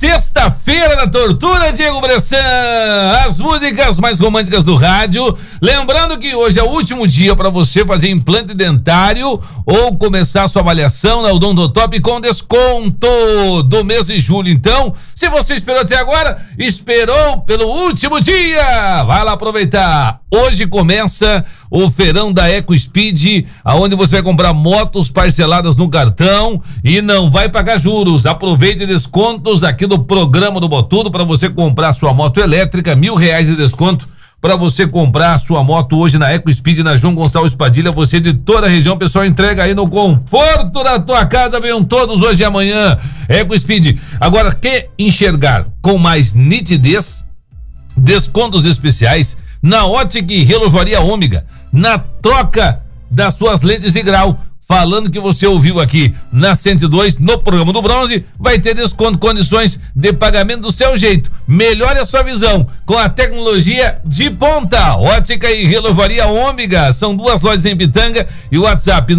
Sexta-feira da tortura, Diego Bressan, as músicas mais românticas do rádio. Lembrando que hoje é o último dia para você fazer implante dentário ou começar sua avaliação na Odontotop com desconto do mês de julho. Então, se você esperou até agora, esperou pelo último dia, vai lá aproveitar. Hoje começa o feirão da EcoSpeed, aonde você vai comprar motos parceladas no cartão e não vai pagar juros. Aproveite descontos aqui do programa do Botudo para você comprar sua moto elétrica, R$1.000 de desconto para você comprar sua moto hoje na EcoSpeed, na João Gonçalves Padilha. Você de toda a região, pessoal, entrega aí no conforto da tua casa. Venham todos hoje e amanhã. EcoSpeed. Agora, quer enxergar com mais nitidez? Descontos especiais na Ótica e Relojoaria Ômega, na troca das suas lentes de grau. Falando que você ouviu aqui na 102, no programa do Bronze, vai ter desconto, condições de pagamento do seu jeito. Melhore a sua visão com a tecnologia de ponta. Ótica e Relojoaria Ômega, são duas lojas em Pitanga e o WhatsApp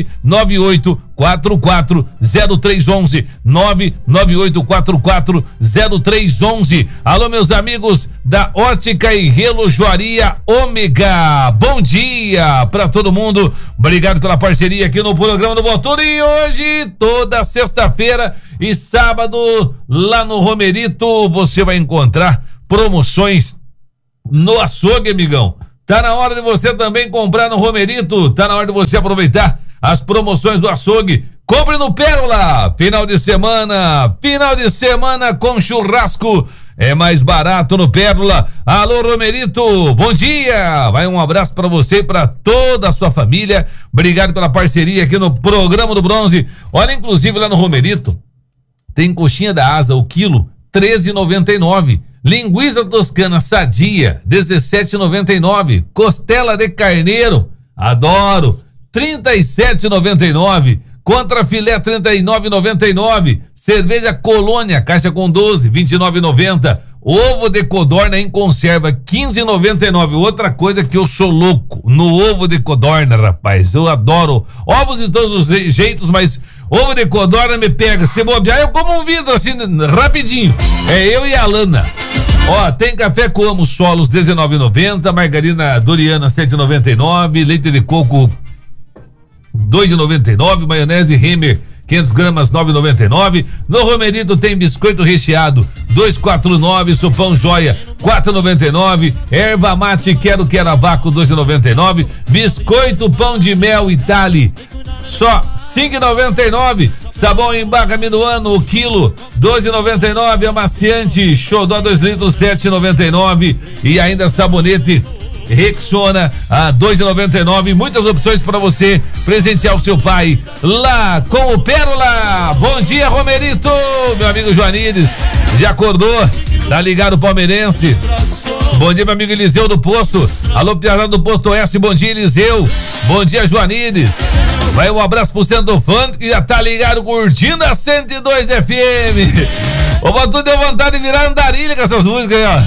998440311, 998440311. Alô, meus amigos da Ótica e Relojoaria Ômega, bom dia pra todo mundo, obrigado pela parceria aqui no programa do Botudo. E hoje, toda sexta-feira e sábado, lá no Romerito, você vai encontrar promoções no açougue, amigão. Tá na hora de você também comprar no Romerito, tá na hora de você aproveitar as promoções do açougue. Compre no Pérola, final de semana com churrasco é mais barato no Pérola. Alô, Romerito, bom dia, vai um abraço pra você e pra toda a sua família, obrigado pela parceria aqui no programa do Bronze. Olha, inclusive lá no Romerito tem coxinha da asa, o quilo R$13,99, linguiça toscana sadia R$17,99, costela de carneiro, adoro, R$37,99, contra filé R$39,99, cerveja Colônia, caixa com 12, R$29,90, ovo de codorna em conserva R$15,99. Outra coisa que eu sou louco no ovo de codorna, rapaz, eu adoro ovos de todos os jeitos, mas ovo de codorna me pega, se bobear eu como um vidro assim, rapidinho, é eu e a Lana. Ó, tem café Coamo Solos R$19,90, margarina Doriana R$7,99, leite de coco R$2,99, maionese Hemmer 500 gramas R$9,99. No Romerito tem biscoito recheado R$2,49, sopão joia R$4,99, erva mate quero a vácuo R$2,99, biscoito pão de mel Itali só R$5,99, sabão em barra Minuano o quilo R$12,99, amaciante Xodó 2 litros R$7,99 e ainda sabonete Rexona a R$2,99. Muitas opções para você presentear o seu pai lá com o Pérola. Bom dia, Romerito, meu amigo Joanides já acordou, tá ligado, palmeirense. Bom dia, meu amigo Eliseu do Posto. Alô, Piarada do Posto Oeste, bom dia, Eliseu. Bom dia, Joanides. Vai um abraço pro Centro do Fã, que já tá ligado, curtindo a 102 FM. Ô, Botudo, deu vontade de virar andarilha com essas músicas aí, ó.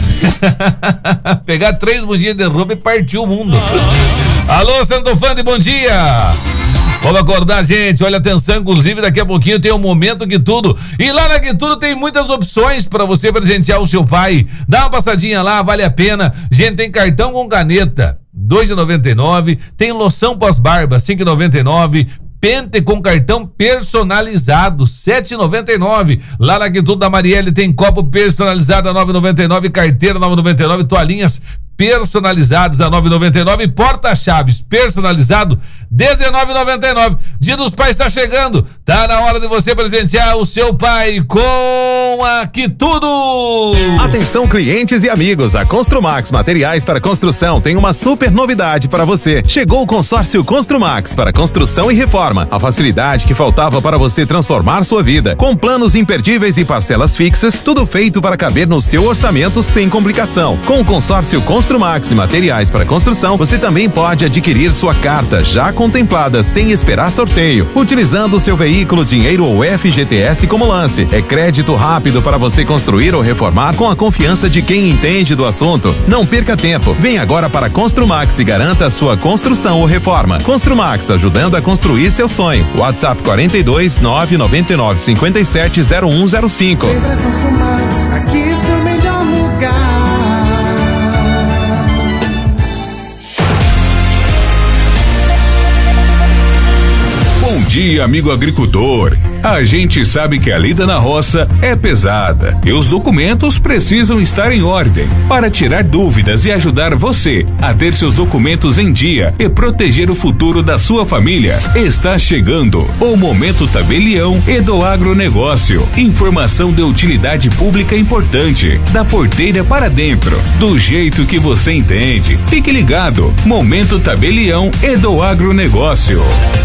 Pegar 3 mudinhas de roupa e partir o mundo. Alô, Centro do Fã, bom dia. Vamos acordar, gente, olha, atenção, inclusive daqui a pouquinho tem um Momento Que Tudo, e lá na Que Tudo tem muitas opções para você presentear o seu pai. Dá uma passadinha lá, vale a pena. Gente, tem cartão com caneta R$2,99, tem loção pós-barba R$5,99, pente com cartão personalizado R$7,99. Lá na Que Tudo da Marielle tem copo personalizado a R$9,99, carteira R$9,99, toalhinhas personalizadas a R$9,99, porta-chaves personalizado R$19,99. Dia dos Pais está chegando, tá na hora de você presentear o seu pai com a Que Tudo. Atenção, clientes e amigos, a Construmax Materiais para Construção tem uma super novidade para você. Chegou o consórcio Construmax para construção e reforma, a facilidade que faltava para você transformar sua vida, com planos imperdíveis e parcelas fixas, tudo feito para caber no seu orçamento sem complicação. Com o consórcio Construmax Materiais para Construção, você também pode adquirir sua carta já contemplada sem esperar sorteio, utilizando o seu veículo, dinheiro ou FGTS como lance. É crédito rápido para você construir ou reformar com a confiança de quem entende do assunto. Não perca tempo, vem agora para Construmax e garanta a sua construção ou reforma. Construmax, ajudando a construir seu sonho. WhatsApp 42 999 57 0105. aqui seu melhor lugar. Bom dia, amigo agricultor. A gente sabe que a lida na roça é pesada e os documentos precisam estar em ordem. Para tirar dúvidas e ajudar você a ter seus documentos em dia e proteger o futuro da sua família, está chegando o Momento Tabelião e do Agronegócio. Informação de utilidade pública importante, da porteira para dentro, do jeito que você entende. Fique ligado. Momento Tabelião e do Agronegócio.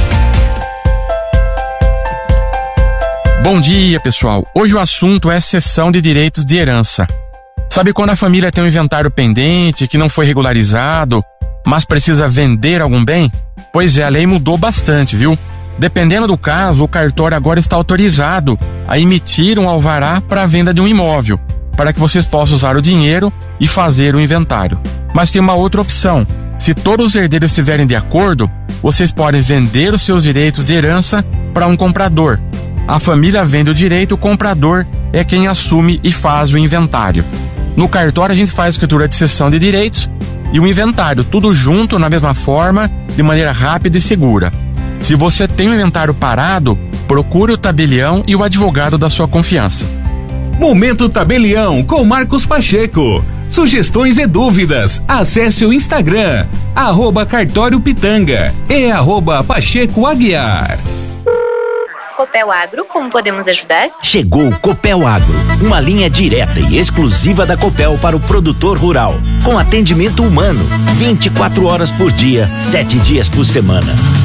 Bom dia, pessoal. Hoje o assunto é cessão de direitos de herança. Sabe quando a família tem um inventário pendente que não foi regularizado, mas precisa vender algum bem? Pois é, a lei mudou bastante, viu? Dependendo do caso, o cartório agora está autorizado a emitir um alvará para a venda de um imóvel, para que vocês possam usar o dinheiro e fazer o inventário. Mas tem uma outra opção. Se todos os herdeiros estiverem de acordo, vocês podem vender os seus direitos de herança para um comprador. A família vende o direito, o comprador é quem assume e faz o inventário. No cartório a gente faz a escritura de cessão de direitos e o inventário, tudo junto, na mesma forma, de maneira rápida e segura. Se você tem um inventário parado, procure o tabelião e o advogado da sua confiança. Momento Tabelião com Marcos Pacheco. Sugestões e dúvidas, acesse o Instagram, @cartóriopitanga e @pachecoaguiar. Copel Agro, como podemos ajudar? Chegou o Copel Agro, uma linha direta e exclusiva da Copel para o produtor rural, com atendimento humano, 24 horas por dia, 7 dias por semana.